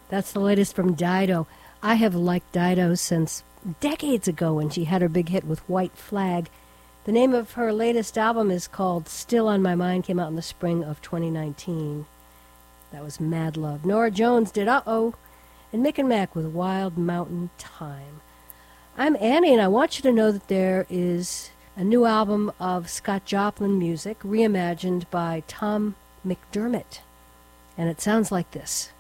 That's the latest from Dido. I have liked Dido since decades ago when she had her big hit with White Flag. The name of her latest album is called Still on My Mind, came out in the spring of 2019. That was Mad Love. Nora Jones did Uh-Oh, and Mick and Mac with Wild Mountain Time. I'm Annie, and I want you to know that there is a new album of Scott Joplin music reimagined by Tom McDermott, and it sounds like this.